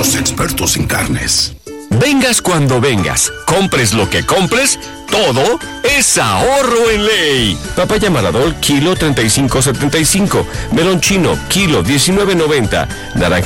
los expertos en carnes. Vengas cuando vengas, compres lo que compres, todo es ahorro en ley. Papaya Maradol, kilo 35.75. Melón chino, kilo 19.90. Naranja